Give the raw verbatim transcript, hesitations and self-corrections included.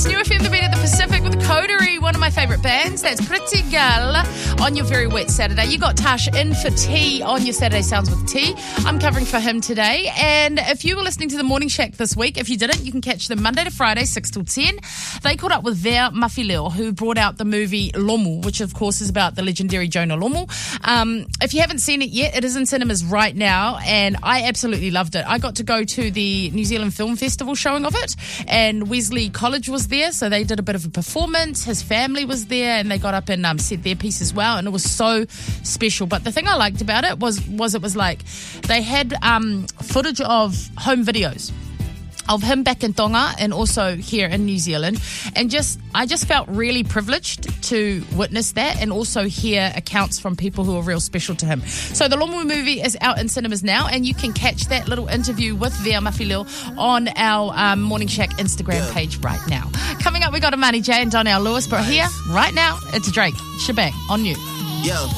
It's New F M, the beat of the Pacific with Coterie, one of my favourite bands. That's Pretty Girl on your very wet Saturday. You got Tash in for T on your Saturday Sounds with T. I'm covering for him today. And if you were listening to the Morning Shack this week, if you didn't, you can catch them Monday to Friday, six till ten. They caught up with Vea Mafileo, who brought out the movie Lomu, which of course is about the legendary Jonah Lomu. Um, if you haven't seen it yet, it is in cinemas right now, and I absolutely loved it. I got to go to the New Zealand Film Festival showing of it, and Wesley College was there, so they did a bit of a performance. His family was there, and they got up and um, said their piece as well, and it was so special. But the thing I liked about it was was it was like they had um, footage of home videos of him back in Tonga and also here in New Zealand, and just I just felt really privileged to witness that and also hear accounts from people who are real special to him. So the Lomu movie is out in cinemas now, and you can catch that little interview with Vea Mafileo on our um, Morning Shack Instagram yeah. page right now. Coming up, we got Amani J and Donnell Lewis, but here right now it's Drake, Shebang on you. Yo.